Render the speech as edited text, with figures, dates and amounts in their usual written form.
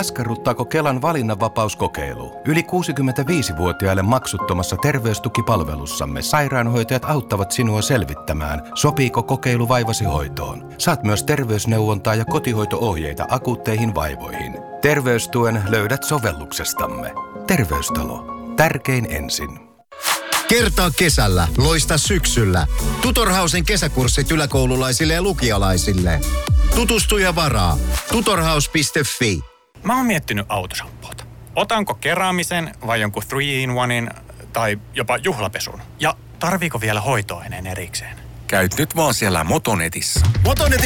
Askarruttaako Kelan valinnanvapauskokeilu? Yli 65-vuotiaille maksuttomassa terveystukipalvelussamme sairaanhoitajat auttavat sinua selvittämään, sopiiko kokeilu vaivasi hoitoon. Saat myös terveysneuvontaa ja kotihoito-ohjeita akuutteihin vaivoihin. Terveystuen löydät sovelluksestamme. Terveystalo. Tärkein ensin. Kertaa kesällä, loista syksyllä. Tutorhausen kesäkurssit yläkoululaisille ja lukialaisille. Tutustu ja varaa. Tutorhaus.fi. Mä oon miettinyt autoshampoota. Otanko keräämisen vai jonkun 3-in-1 tai jopa juhlapesun? Ja tarviiko vielä hoitoaineen erikseen? Käyt nyt vaan siellä Motonetissä.